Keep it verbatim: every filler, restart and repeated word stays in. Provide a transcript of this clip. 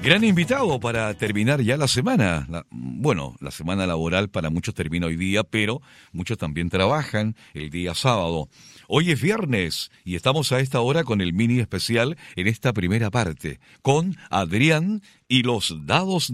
Gran invitado para terminar ya la semana. La- bueno, la semana laboral para muchos termina hoy día, pero muchos también trabajan el día sábado. Hoy es viernes y estamos a esta hora con el mini especial en esta primera parte, con Adrián y los dados